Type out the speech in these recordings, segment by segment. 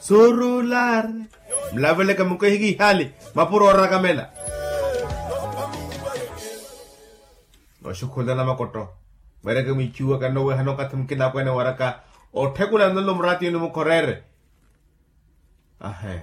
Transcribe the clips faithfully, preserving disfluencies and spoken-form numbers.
Surular. Mlavele ka mko higi hali. Mapuro ora kamela. Oshukola na makoto. Mere ke michua ka no we hano ka tumkila kwene waraka. O tekula nalo mrati no correre. Ahe.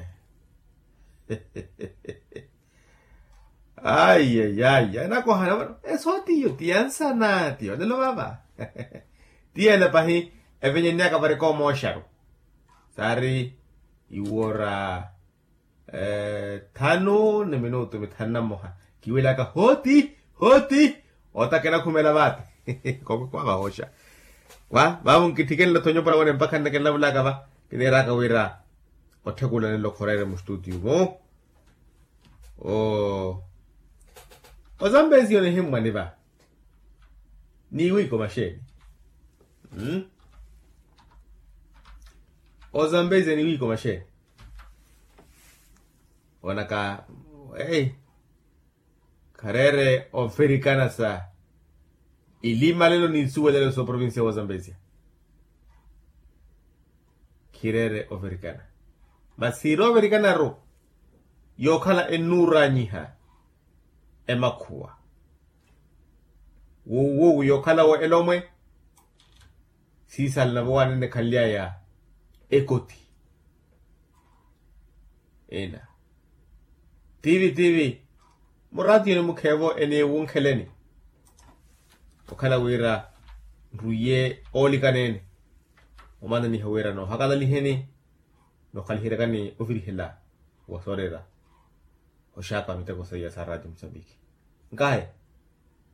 Ay ay ay, ana ko hana. Eso tío, tiansa na tío, de lo baba. Tiene pahi e venye neka pare como sharo. Sari iwora eh tano ne minuto mitana moha. Kiwela ka hoti, hoti. Ota kena kumela bat. Como kwa ba hosha. Wa, ba mun kitiken lo tonyo para wone mpaka ndeke la bulaga ba. Kidera ka wira. Otekula ne lo korere mu studio mo. Oh. Ozambezi yone himwa ni ba. Ni wiko masheni. Hmm? Ozambezi ni wiko masheni. Wanaka, hey. Karere ofirikana sa. Ilima lelo ni suwe lelo so provincia wa Zambezia. Kirere ofirikana. Masiro ofirikana ro. Yokala enura nyiha. Emakua. Wo wo yokala wa elomwe. Sisa linabuwa nene kalia ya ekoti. Ena. T V T V. Murati yone mukevo ene wunkeleni. Okala wira ruye oli kanene. Omanda ni hawera no. Hakala liheni. No kalihira kani ofiri hila. Wasorera. Oshaka mitako sa ya sarati Msambiki. Ngahe.